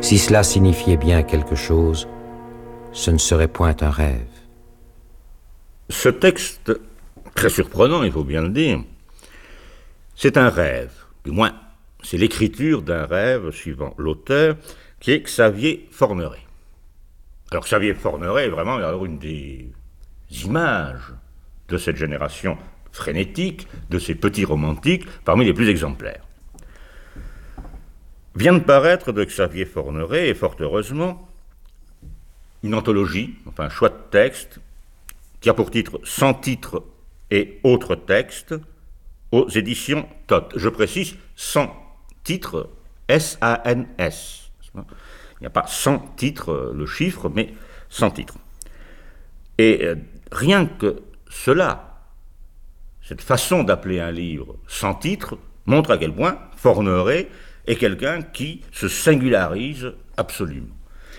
Si cela signifiait bien quelque chose, ce ne serait point un rêve. Ce texte, très surprenant, il faut bien le dire, c'est un rêve. Du moins, c'est l'écriture d'un rêve, suivant l'auteur, qui est Xavier Forneret. Alors Xavier Forneret est vraiment alors une des images de cette génération frénétique, de ces petits romantiques, parmi les plus exemplaires. Vient de paraître de Xavier Forneret, et fort heureusement, une anthologie, enfin un choix de texte, qui a pour titre « Sans titre et autres textes » aux éditions Tot. Je précise, sans titre, S-A-N-S. Il n'y a pas 100 titres, le chiffre, mais sans titre. Et rien que cela, cette façon d'appeler un livre sans titre, montre à quel point Forneret est quelqu'un qui se singularise absolument.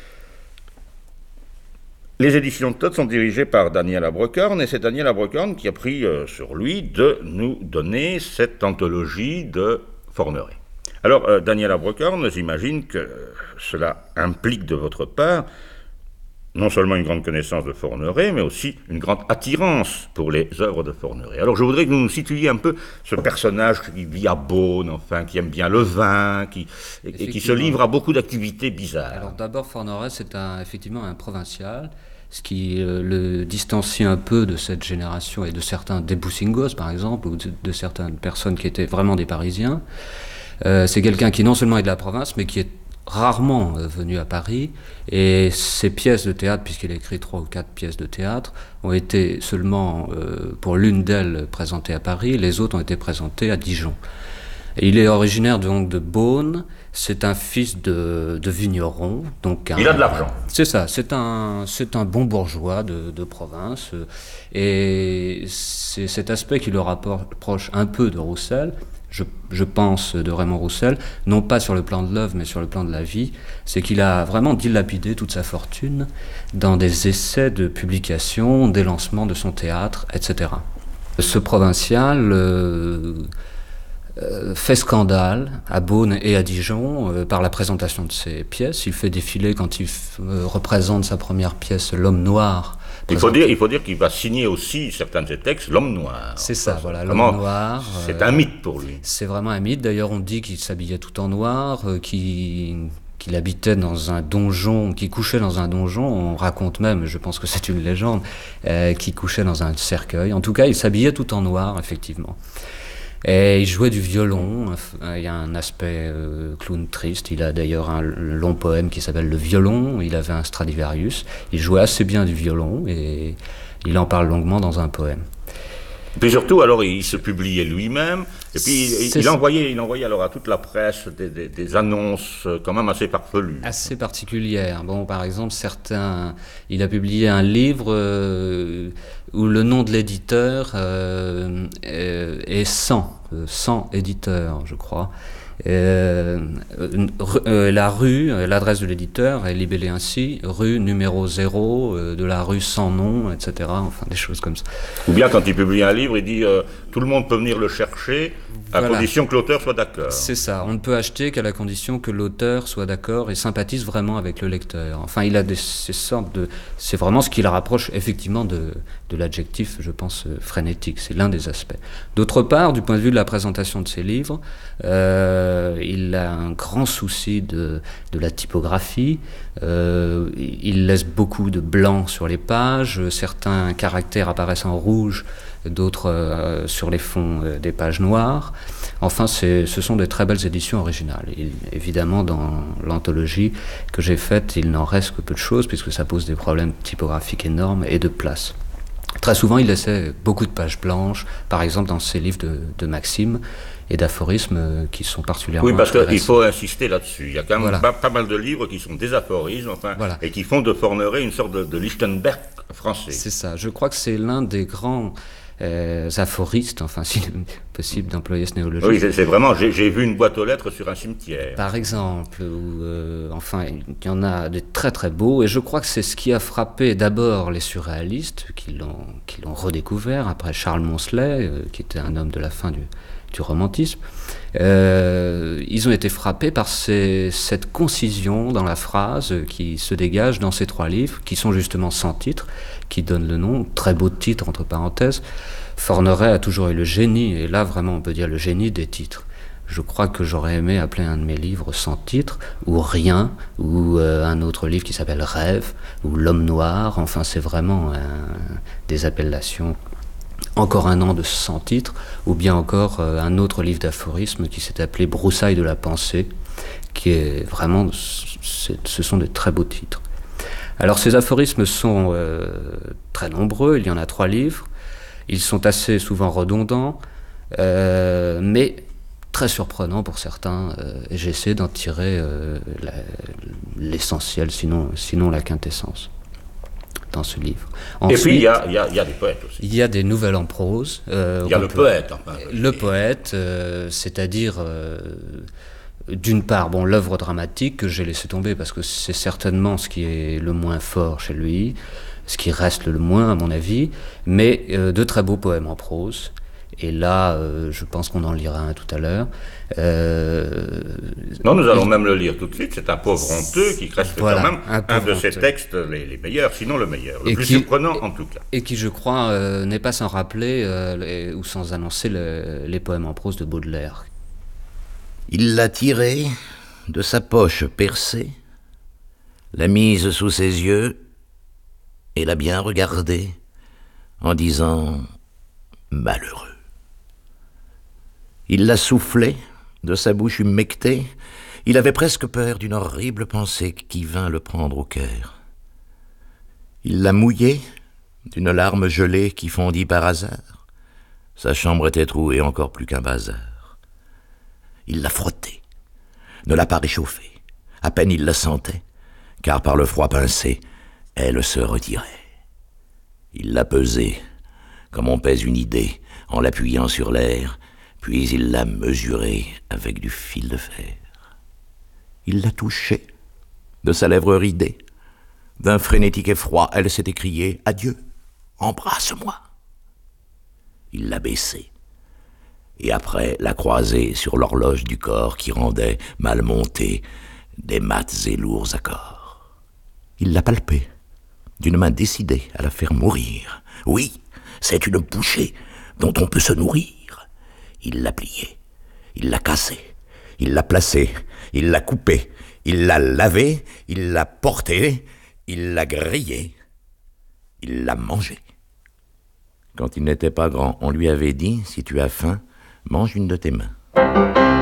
Les éditions de Tot sont dirigées par Daniel Abrecorn, et c'est Daniel Abrecorn qui a pris sur lui de nous donner cette anthologie de Forneret. Alors, Daniel Abrecorn, j'imagine que cela implique de votre part non seulement une grande connaissance de Forneret, mais aussi une grande attirance pour les œuvres de Forneret. Alors je voudrais que vous nous situiez un peu ce personnage qui vit à Beaune, enfin, qui aime bien le vin, et qui se livre à beaucoup d'activités bizarres. Alors d'abord, Forneret, c'est effectivement un provincial, ce qui le distancie un peu de cette génération et de certains des Boussingos, par exemple, ou de certaines personnes qui étaient vraiment des Parisiens. C'est quelqu'un qui non seulement est de la province, mais qui est rarement venu à Paris, et ses pièces de théâtre, puisqu'il a écrit 3 ou 4 pièces de théâtre, ont été seulement, pour l'une d'elles, présentées à Paris, les autres ont été présentées à Dijon. Et il est originaire donc de Beaune, c'est un fils de vigneron. Donc il a de l'argent. C'est ça, c'est un bon bourgeois de province, et c'est cet aspect qui le rapproche un peu de Roussel, je pense, de Raymond Roussel, non pas sur le plan de l'œuvre, mais sur le plan de la vie, c'est qu'il a vraiment dilapidé toute sa fortune dans des essais de publication, des lancements de son théâtre, etc. Ce provincial fait scandale à Beaune et à Dijon par la présentation de ses pièces. Il fait défiler, quand il représente sa première pièce, L'Homme Noir. Il faut dire qu'il va signer aussi certains de ses textes, L'Homme Noir. C'est ça, voilà, L'Homme Noir. C'est un mythe pour lui. C'est vraiment un mythe. D'ailleurs, on dit qu'il s'habillait tout en noir, qu'il habitait dans un donjon, qu'il couchait dans un donjon. On raconte même, je pense que c'est une légende, qu'il couchait dans un cercueil. En tout cas, il s'habillait tout en noir, effectivement. Et il jouait du violon. Il y a un aspect clown triste. Il a d'ailleurs un long poème qui s'appelle Le Violon. Il avait un Stradivarius. Il jouait assez bien du violon, et il en parle longuement dans un poème. Et puis surtout, alors, il se publiait lui-même, et puis il envoyait alors à toute la presse des annonces quand même assez farfelues. Assez particulières. Bon, par exemple, il a publié un livre où le nom de l'éditeur est 100 éditeurs, je crois. La rue, l'adresse de l'éditeur est libellée ainsi, rue numéro 0 de la rue sans nom, etc. Enfin, des choses comme ça. Ou bien quand il publie un livre, il dit tout le monde peut venir le chercher, à condition que l'auteur soit d'accord. C'est ça, on ne peut acheter qu'à la condition que l'auteur soit d'accord et sympathise vraiment avec le lecteur. Enfin, il a ces sortes de... C'est vraiment ce qui le rapproche effectivement de l'adjectif, je pense, frénétique. C'est l'un des aspects. D'autre part, du point de vue de la présentation de ses livres, il a un grand souci de la typographie. Il laisse beaucoup de blanc sur les pages. Certains caractères apparaissent en rouge, d'autres sur les fonds des pages noires. Enfin, ce sont des très belles éditions originales. Évidemment, dans l'anthologie que j'ai faite, il n'en reste que peu de choses, puisque ça pose des problèmes typographiques énormes et de place. Très souvent, il laissait beaucoup de pages blanches, par exemple dans ses livres de maximes et d'aphorismes qui sont particulièrement intéressants. Oui, parce qu'il faut intéressants. insister là-dessus. Il y a quand même pas mal de livres qui sont des aphorismes, et qui font de Forneret une sorte de Lichtenberg français. C'est ça. Je crois que c'est l'un des grands aphoristes, enfin, s'il est possible d'employer ce néologisme. Oui, c'est vraiment, j'ai vu une boîte aux lettres sur un cimetière. Par exemple, enfin, il y en a des très très beaux, et je crois que c'est ce qui a frappé d'abord les surréalistes, qui l'ont redécouvert, après Charles Moncelet, qui était un homme de la fin du du romantisme, ils ont été frappés par cette concision dans la phrase qui se dégage dans ces 3 livres, qui sont justement sans titre, qui donnent le nom, très beau titre entre parenthèses. Forneret a toujours eu le génie, et là vraiment on peut dire le génie des titres. Je crois que j'aurais aimé appeler un de mes livres Sans titre, ou Rien, ou un autre livre qui s'appelle Rêve, ou L'homme noir. Enfin, c'est vraiment des appellations. Encore un an de Sans titre, ou bien encore un autre livre d'aphorismes qui s'est appelé Broussailles de la pensée, qui est vraiment, ce sont de très beaux titres. Alors ces aphorismes sont très nombreux, il y en a 3 livres, ils sont assez souvent redondants, mais très surprenants pour certains, et j'essaie d'en tirer l'essentiel, sinon la quintessence, dans ce livre. Ensuite, et puis il y a des poètes aussi. Il y a des nouvelles en prose. Il y a le poète. Enfin, le poète, c'est-à-dire, d'une part, l'œuvre dramatique que j'ai laissé tomber parce que c'est certainement ce qui est le moins fort chez lui, ce qui reste le moins à mon avis, mais de très beaux poèmes en prose. Et là, je pense qu'on en lira un tout à l'heure. Non, nous allons même le lire tout de suite. C'est un pauvre honteux qui reste quand même un de ses textes les meilleurs, sinon le meilleur, le plus surprenant en tout cas. Et qui, je crois, n'est pas sans rappeler ou sans annoncer les poèmes en prose de Baudelaire. Il l'a tirée de sa poche percée, l'a mise sous ses yeux et l'a bien regardée en disant « malheureux ». Il l'a soufflé de sa bouche humectée. Il avait presque peur d'une horrible pensée qui vint le prendre au cœur. Il l'a mouillé d'une larme gelée qui fondit par hasard. Sa chambre était trouée encore plus qu'un bazar. Il l'a frottée, ne l'a pas réchauffée. À peine il la sentait, car par le froid pincé, elle se retirait. Il l'a pesée, comme on pèse une idée, en l'appuyant sur l'air, puis il l'a mesurée avec du fil de fer. Il l'a touchée, de sa lèvre ridée. D'un frénétique effroi, elle s'est écriée « Adieu, embrasse-moi ». Il l'a baissée, et après l'a croisée sur l'horloge du corps qui rendait, mal montée, des mats et lourds accords. Il l'a palpée, d'une main décidée à la faire mourir. Oui, c'est une bouchée dont on peut se nourrir. Il l'a pliée, il l'a cassée, il l'a placée, il l'a coupée, il l'a lavée, il l'a portée, il l'a grillée, il l'a mangée. Quand il n'était pas grand, on lui avait dit « Si tu as faim, mange une de tes mains ».